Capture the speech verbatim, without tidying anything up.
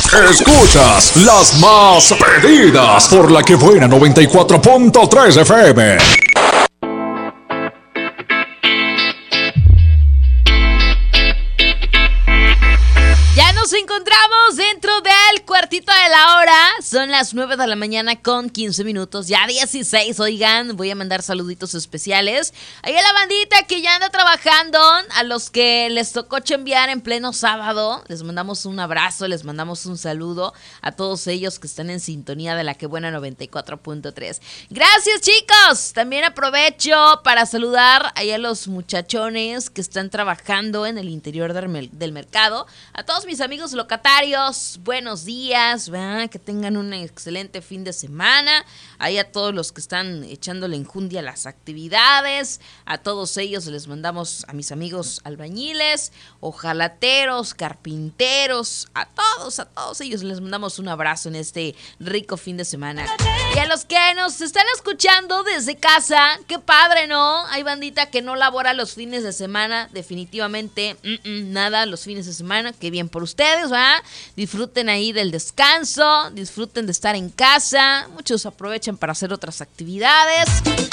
Escuchas las más pedidas por la que buena noventa y cuatro punto tres F M. Nos encontramos dentro del cuartito de la hora. Son las nueve de la mañana con quince minutos. Ya dieciséis, oigan, voy a mandar saluditos especiales ahí a la bandita que ya anda trabajando. A los que les tocó chambear en pleno sábado, les mandamos un abrazo, les mandamos un saludo a todos ellos que están en sintonía de la que buena noventa y cuatro punto tres. Gracias, chicos. También aprovecho para saludar ahí a los muchachones que están trabajando en el interior del, del mercado. A todos mis amigos Amigos locatarios, buenos días, ¿verdad? Que tengan un excelente fin de semana. Ahí a todos los que están echándole enjundia a las actividades, a todos ellos les mandamos, a mis amigos albañiles, ojalateros, carpinteros, a todos, a todos ellos les mandamos un abrazo en este rico fin de semana. Y a los que nos están escuchando desde casa, qué padre, ¿no? Hay bandita que no labora los fines de semana, definitivamente, mm-mm, nada los fines de semana, qué bien por ustedes. Ustedes, ¿va? Disfruten ahí del descanso, disfruten de estar en casa, muchos aprovechan para hacer otras actividades.